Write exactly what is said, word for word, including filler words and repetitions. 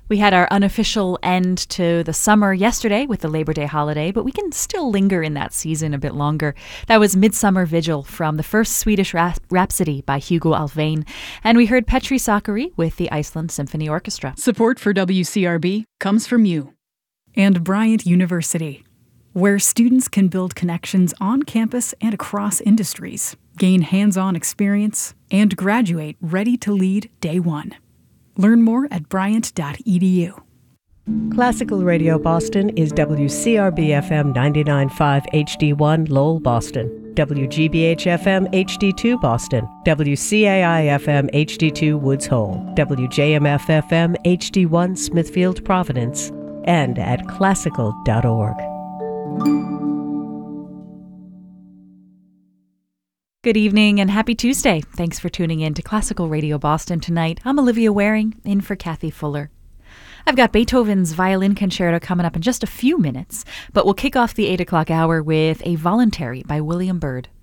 We had our unofficial end to the summer yesterday with the Labor Day holiday, but we can still linger in that season a bit longer. That was Midsummer Vigil from the first Swedish rap- Rhapsody by Hugo Alfvén. And we heard Petri Sakari with the Iceland Symphony Orchestra. Support for W C R B comes from you. And Bryant University, where students can build connections on campus and across industries, gain hands-on experience, and graduate ready to lead day one. Learn more at bryant dot e d u. Classical Radio Boston is W C R B F M ninety-nine point five H D one Lowell, Boston, W G B H F M H D two Boston, W C A I F M H D two Woods Hole, W J M F F M H D one Smithfield, Providence, and at classical dot org. Good evening and happy Tuesday. Thanks for tuning in to Classical Radio Boston tonight. I'm Olivia Waring, in for Kathy Fuller. I've got Beethoven's Violin Concerto coming up in just a few minutes, but we'll kick off the eight o'clock hour with A Voluntary by William Byrd.